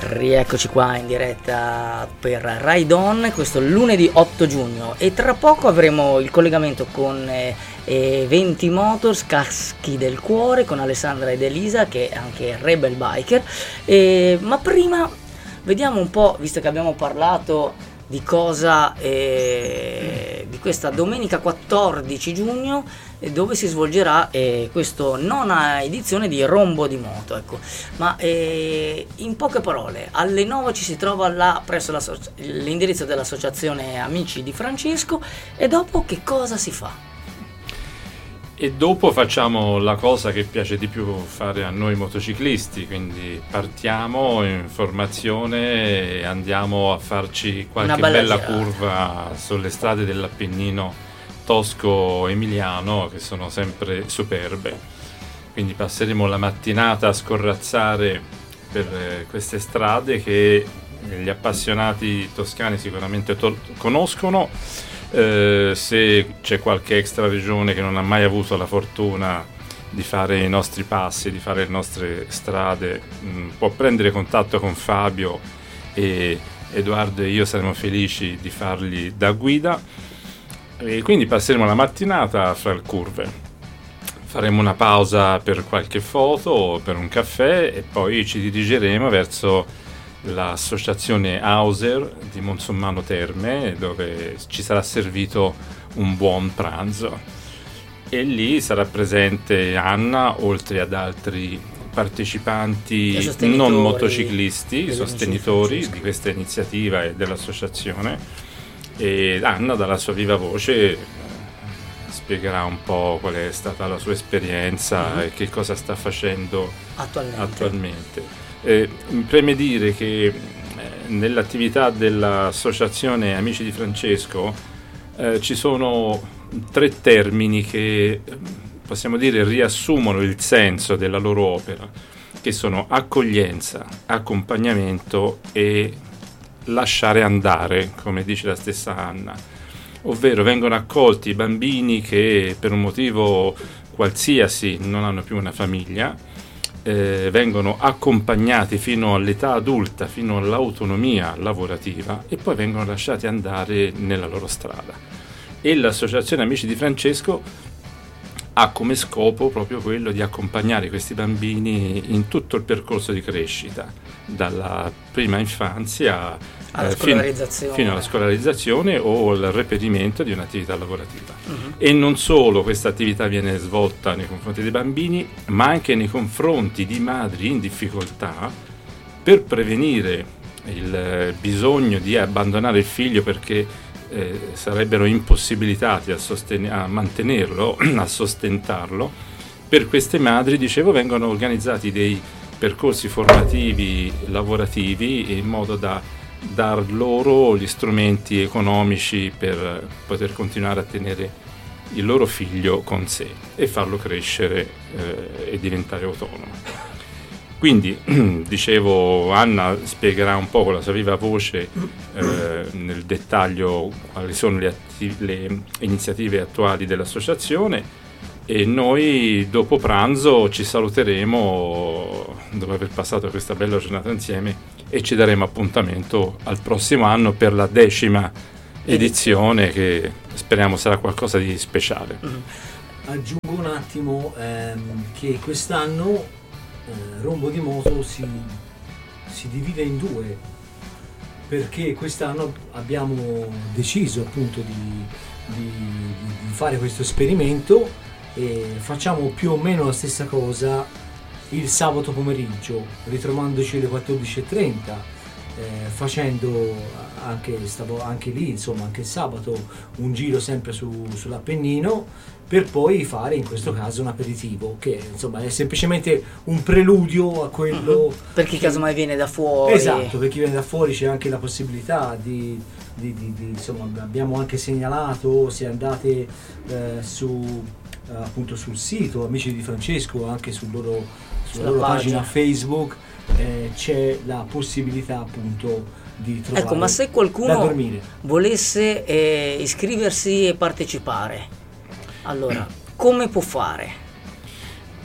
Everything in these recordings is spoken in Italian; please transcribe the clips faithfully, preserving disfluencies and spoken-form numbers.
Rieccoci qua in diretta per Ride On questo lunedì otto giugno e tra poco avremo il collegamento con eh, eh, venti Motors, Caschi del Cuore, con Alessandra ed Elisa, che è anche Rebel Biker. Eh, ma prima vediamo un po', visto che abbiamo parlato di cosa eh, di questa domenica quattordici giugno, eh, dove si svolgerà eh, questa nona edizione di Rombo di Moto, ecco. Ma eh, in poche parole, alle nove ci si trova là presso la so- l'indirizzo dell'associazione Amici di Francesco, e dopo che cosa si fa? E dopo facciamo la cosa che piace di più fare a noi motociclisti, quindi partiamo in formazione e andiamo a farci qualche bella, bella curva sulle strade dell'Appennino tosco-emiliano, che sono sempre superbe. Quindi passeremo la mattinata a scorrazzare per queste strade che gli appassionati toscani sicuramente to- conoscono. Eh, se c'è qualche extra regione che non ha mai avuto la fortuna di fare i nostri passi, di fare le nostre strade, mh, può prendere contatto con Fabio, e Edoardo e io saremo felici di fargli da guida. E quindi passeremo la mattinata fra le curve, faremo una pausa per qualche foto o per un caffè e poi ci dirigeremo verso l'associazione Hauser di Monsommano Terme, dove ci sarà servito un buon pranzo, e lì sarà presente Anna, oltre ad altri partecipanti non motociclisti, sostenitori di questa iniziativa e dell'associazione. E Anna, dalla sua viva voce, spiegherà un po' qual è stata la sua esperienza mm-hmm. e che cosa sta facendo attualmente, attualmente. Eh, mi preme dire che eh, nell'attività dell'associazione Amici di Francesco eh, ci sono tre termini che possiamo dire riassumono il senso della loro opera, che sono accoglienza, accompagnamento e lasciare andare, come dice la stessa Anna, ovvero vengono accolti i bambini che per un motivo qualsiasi non hanno più una famiglia. Eh, vengono accompagnati fino all'età adulta, fino all'autonomia lavorativa, e poi vengono lasciati andare nella loro strada. E l'associazione Amici di Francesco ha come scopo proprio quello di accompagnare questi bambini in tutto il percorso di crescita, dalla prima infanzia alla eh, scolarizzazione. Fino, fino alla scolarizzazione o al reperimento di un'attività lavorativa. Uh-huh. E non solo questa attività viene svolta nei confronti dei bambini, ma anche nei confronti di madri in difficoltà, per prevenire il bisogno di abbandonare il figlio perché eh, sarebbero impossibilitati a, sosten- a mantenerlo, a sostentarlo. Per queste madri, dicevo, vengono organizzati dei percorsi formativi lavorativi in modo da dar loro gli strumenti economici per poter continuare a tenere il loro figlio con sé e farlo crescere eh, e diventare autonomo. Quindi, dicevo, Anna spiegherà un po' con la sua viva voce eh, nel dettaglio quali sono le, atti- le iniziative attuali dell'associazione, e noi dopo pranzo ci saluteremo dopo aver passato questa bella giornata insieme e ci daremo appuntamento al prossimo anno per la decima edizione, che speriamo sarà qualcosa di speciale. Mm-hmm. Aggiungo un attimo ehm, che quest'anno eh, Rombo di Moto si, si divide in due, perché quest'anno abbiamo deciso appunto di, di, di fare questo esperimento e facciamo più o meno la stessa cosa il sabato pomeriggio, ritrovandoci alle quattordici e trenta, eh, facendo anche, stavo anche lì, insomma, anche il sabato un giro sempre su, sull'Appennino, per poi fare in questo caso un aperitivo che insomma è semplicemente un preludio a quello. Uh-huh. Per chi che, casomai viene da fuori. Esatto, per chi viene da fuori c'è anche la possibilità di, di, di, di insomma, abbiamo anche segnalato, se andate eh, su appunto sul sito Amici di Francesco, anche sul loro, sulla loro pagina, pagina Facebook, eh, c'è la possibilità appunto di trovare. Ecco, ma se qualcuno volesse eh, iscriversi e partecipare, allora come può fare?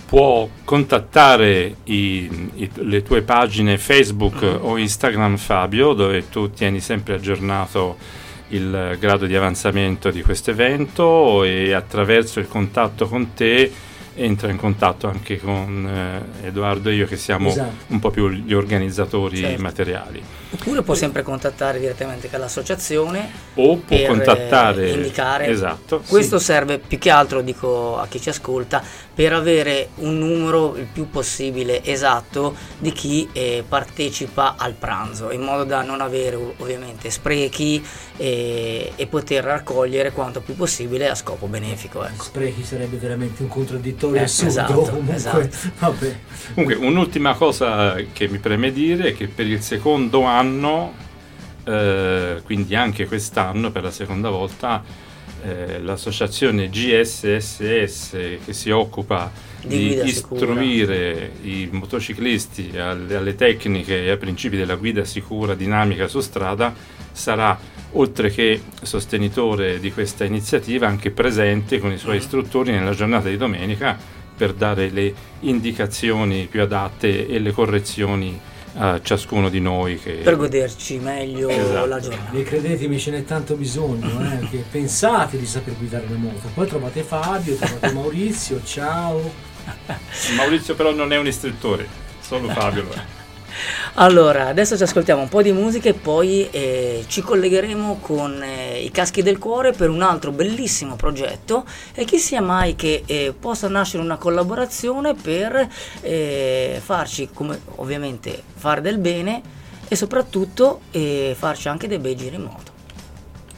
può contattare i, i, le tue pagine Facebook mm-hmm. o Instagram, Fabio, dove tu tieni sempre aggiornato il grado di avanzamento di questo evento, e attraverso il contatto con te entra in contatto anche con eh, Edoardo e io, che siamo esatto. un po' più gli organizzatori certo. materiali. Oppure può sempre contattare direttamente con l'associazione o può per contattare eh, indicare. Esatto. Questo sì. serve più che altro, dico a chi ci ascolta, per avere un numero il più possibile esatto di chi eh, partecipa al pranzo, in modo da non avere ovviamente sprechi e, e poter raccogliere quanto più possibile a scopo benefico. Ecco. Sprechi sarebbe veramente un contraddittorio eh, assurdo. Esatto, comunque. esatto. Vabbè. Comunque, un'ultima cosa che mi preme dire è che per il secondo anno, eh, quindi anche quest'anno per la seconda volta, eh, l'associazione G S S S, che si occupa di, di istruire sicura. i motociclisti alle, alle tecniche e ai principi della guida sicura dinamica su strada, sarà, oltre che sostenitore di questa iniziativa, anche presente con i suoi istruttori nella giornata di domenica per dare le indicazioni più adatte e le correzioni a ciascuno di noi, che per goderci meglio esatto. la giornata. E credetemi, ce n'è tanto bisogno, eh, che pensate di saper guidare la moto, poi trovate Fabio, trovate Maurizio, ciao. Maurizio però non è un istruttore, solo Fabio lo è. Allora, adesso ci ascoltiamo un po' di musica e poi eh, ci collegheremo con eh, i Caschi del Cuore per un altro bellissimo progetto, e chi sia mai che eh, possa nascere una collaborazione per eh, farci, come ovviamente, fare del bene e soprattutto eh, farci anche dei bei giri in moto.